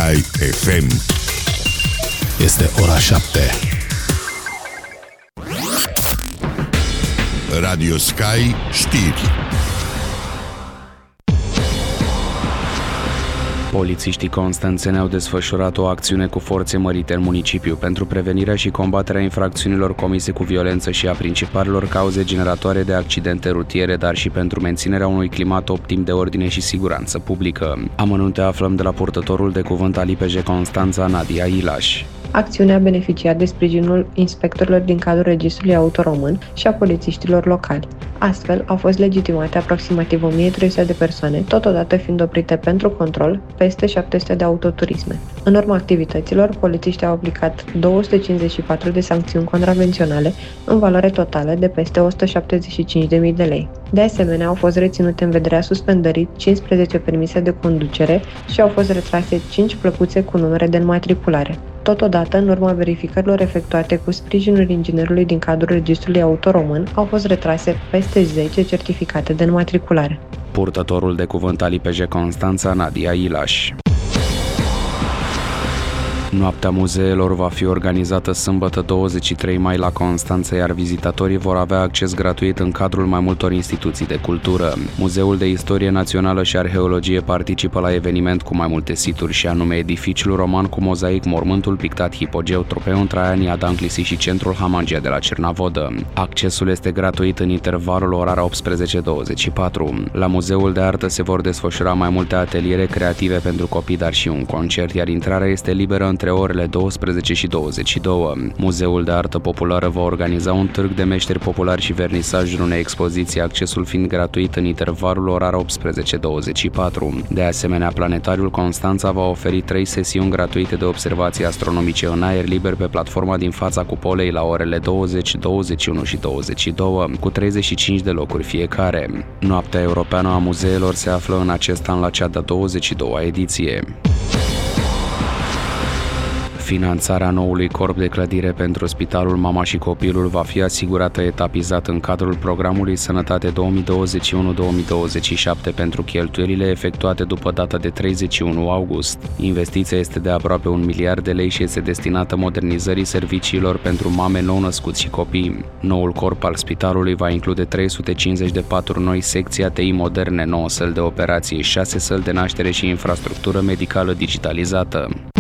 Sky FM. Este ora 7. Radio Sky știri. Polițiștii constanțeni au desfășurat o acțiune cu forțe mărite în municipiu pentru prevenirea și combaterea infracțiunilor comise cu violență și a principalelor cauze generatoare de accidente rutiere, dar și pentru menținerea unui climat optim de ordine și siguranță publică. Amănunte aflăm de la purtătorul de cuvânt al IPJ Constanța, Nadia Ilaș. Acțiunea a beneficiat de sprijinul inspectorilor din cadrul Registrului Auto Român și a polițiștilor locali. Astfel, au fost legitimate aproximativ 1300 de persoane, totodată fiind oprite pentru control peste 700 de autoturisme. În urma activităților, polițiștii au aplicat 254 de sancțiuni contravenționale în valoare totală de peste 175.000 de lei. De asemenea, au fost reținute în vederea suspendării 15 permise de conducere și au fost retrase 5 plăcuțe cu numere de înmatriculare. Totodată, în urma verificărilor efectuate cu sprijinul inginerului din cadrul Registrului Auto Român, au fost retrase peste 10 certificate de înmatriculare. Purtătorul de cuvânt al IPJ Constanța, Nadia Ilaș. Noaptea muzeelor va fi organizată sâmbătă 23 mai la Constanța, iar vizitatorii vor avea acces gratuit în cadrul mai multor instituții de cultură. Muzeul de Istorie Națională și Arheologie participă la eveniment cu mai multe situri, și anume edificiul roman cu mozaic, mormântul pictat Hipogeu, Tropeul Traianii, Adam Clisi și Centrul Hamangia de la Cernavodă. Accesul este gratuit în intervalul orar 18-24. La Muzeul de Artă se vor desfășura mai multe ateliere creative pentru copii, dar și un concert, iar intrarea este liberă între orele 12 și 22. Muzeul de Artă Populară va organiza un târg de meșteri populari și vernisajul unei expoziții, accesul fiind gratuit în intervalul orar 18-24. De asemenea, Planetariul Constanța va oferi 3 sesiuni gratuite de observații astronomice în aer liber pe platforma din fața cupolei la orele 20, 21 și 22, cu 35 de locuri fiecare. Noaptea Europeană a Muzeelor se află în acest an la cea de-a 22-a ediție. Finanțarea noului corp de clădire pentru Spitalul Mama și Copilul va fi asigurată etapizat în cadrul programului Sănătate 2021-2027 pentru cheltuielile efectuate după data de 31 august. Investiția este de aproape 1 miliard de lei și este destinată modernizării serviciilor pentru mame nou-născuți și copii. Noul corp al spitalului va include 350 de paturi noi, secții ATI moderne, 9 săli de operații, 6 săli de naștere și infrastructură medicală digitalizată.